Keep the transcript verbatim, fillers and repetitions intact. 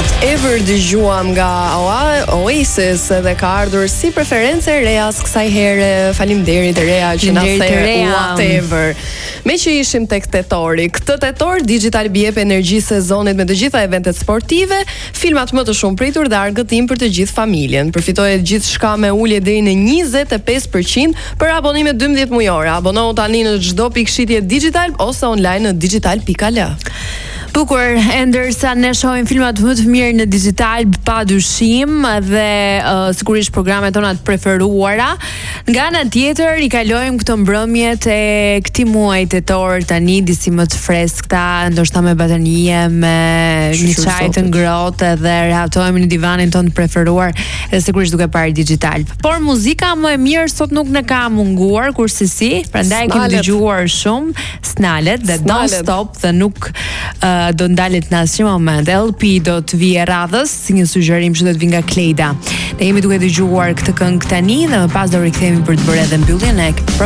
Whatever dëgjuam nga Oasis dhe ka ardhur si preferencë e rejas kësaj here. Faleminderit Rea që na the Whatever. Me që ishim tek tetori, këtë tetor Digital bie jep energji sezonit me të gjitha eventet sportive, filmat më të shumë pritur dhe argëtim për të gjithë familjen. Përfitoje gjithçka me ulje deri në njëzet e pesë përqind për abonime dymbëdhjetë mujore. Abonohu tani në çdo pikëshitje digital ose online në digital pikë al. Bukur, ndërsa ne shohim filmat më të mirë në digital pa dyshim dhe uh, sigurisht programet tona të preferuara. Nga ana tjetër i kalojmë këtë mbrëmje te këtij muaji tetor tani disi më të freskëta, ndoshta me baterie, me një çaj të ngrohtë dhe rehatojmë në divanin ton të preferuar dhe sigurisht duke parë digital. Por muzika më e mirë sot nuk na ka munguar kurse si, prandaj kemi dëgjuar shumë Snalet dhe Don't Stop dhe nuk uh, do ndalet në asnjë moment. L P do të vijë radhës si një sugjerim që do të vi nga Klejda. Ne jemi duke dëgjuar këtë këngë tani dhe më pas do rikthehemi për të bërë edhe mbylljen e